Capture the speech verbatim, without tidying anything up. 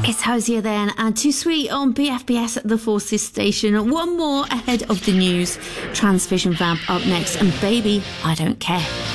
It's Hosier then, and Too Sweet on B F B S at the Forces station. One more ahead of the news. Transvision Vamp up next, and Baby, I Don't Care.